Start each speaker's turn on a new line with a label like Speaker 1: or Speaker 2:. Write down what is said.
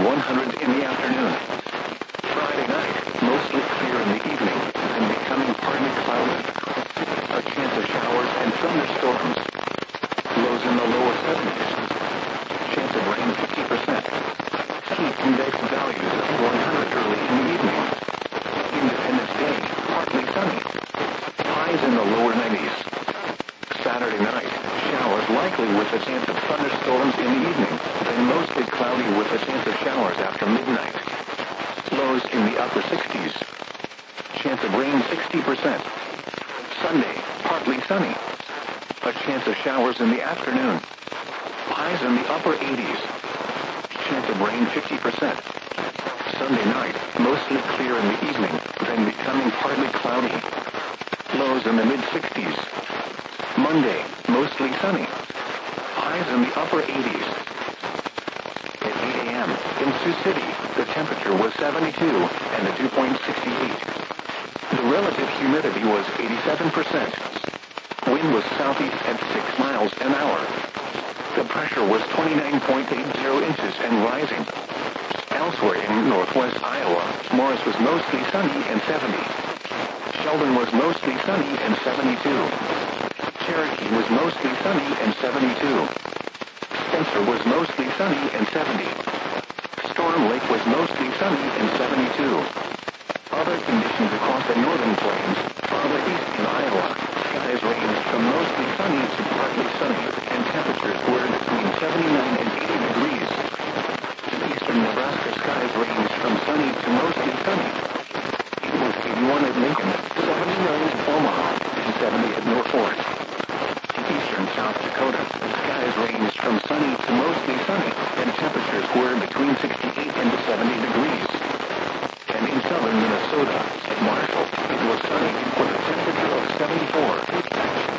Speaker 1: 100s in the afternoon. Friday night, mostly clear in the evening, and becoming partly cloudy. A chance of showers and thunderstorms. Lows in the lower 70s. Chance of rain 50%. Heat index values of 100 early in the evening. Independence Day, partly sunny. Highs in the lower 90s. Saturday night, showers likely with a chance of thunderstorms in the evening, then mostly cloudy with a chance of showers after midnight. Lows in the upper 60s. Chance of rain 60%. Sunday, partly sunny. A chance of showers in the afternoon. Highs in the upper 80s. Chance of rain 50%. Sunday night, mostly clear in the evening, then becoming partly cloudy. Lows in the mid-60s. Monday, mostly sunny. Highs in the upper 80s. At 8 a.m., in Sioux City, the temperature was 72 and a dew point 68. The relative humidity was 87%. Wind was southeast at 6 miles an hour. The pressure was 29.80 inches and rising. Elsewhere in northwest Iowa, Morris was mostly sunny and 70. Sheldon was mostly sunny and 72. Cherokee was mostly sunny and 72. Spencer was mostly sunny and 70. Storm Lake was mostly sunny and 72. Other conditions across the northern plains, farther east in Iowa, skies ranged from mostly sunny to partly sunny, and temperatures were between 79 and 80 degrees. Eastern Nebraska skies ranged from sunny to mostly sunny. It was 81 at Lincoln, 79 at Omaha, and 70 at Norfolk. Eastern South Dakota, skies ranged from sunny to mostly sunny, and temperatures were between 68 and 70 degrees.